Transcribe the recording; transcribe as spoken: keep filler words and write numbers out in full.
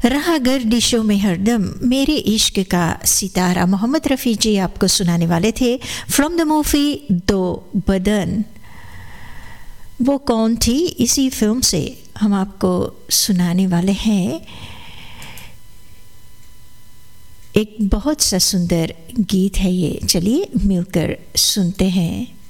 रहा गर्दिशों में हरदम मेरे इश्क का सितारा, मोहम्मद रफ़ी जी आपको सुनाने वाले थे फ्रॉम द मूवी दो बदन। वो कौन थी, इसी फिल्म से हम आपको सुनाने वाले हैं एक बहुत सा सुंदर गीत है ये, चलिए मिलकर सुनते हैं।